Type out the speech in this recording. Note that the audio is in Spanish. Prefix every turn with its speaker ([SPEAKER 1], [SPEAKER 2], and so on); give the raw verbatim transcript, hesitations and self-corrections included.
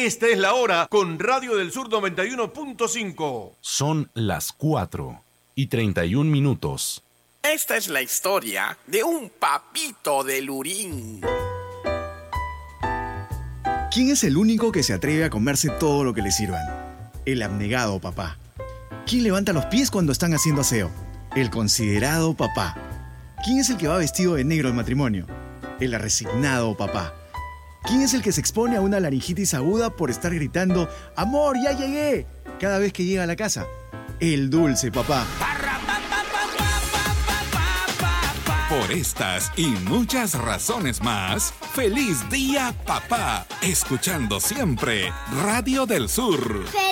[SPEAKER 1] Esta es la hora con Radio del Sur noventa y uno punto cinco.
[SPEAKER 2] Son las cuatro y treinta y un minutos.
[SPEAKER 3] Esta es la historia de un papito de Lurín.
[SPEAKER 4] ¿Quién es el único que se atreve a comerse todo lo que le sirvan? El abnegado papá. ¿Quién levanta los pies cuando están haciendo aseo? El considerado papá. ¿Quién es el que va vestido de negro al matrimonio? El resignado papá. ¿Quién es el que se expone a una laringitis aguda por estar gritando «¡Amor, ya llegué!» cada vez que llega a la casa? El dulce papá.
[SPEAKER 5] Por estas y muchas razones más, ¡feliz día, papá! Escuchando siempre Radio del Sur.